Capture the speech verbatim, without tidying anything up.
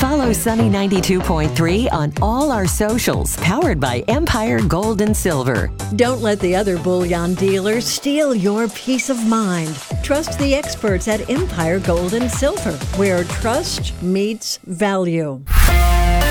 Follow Sunny ninety-two point three on all our socials, powered by Empire Gold and Silver. Don't let the other bullion dealers steal your peace of mind. Trust the experts at Empire Gold and Silver, where trust meets value.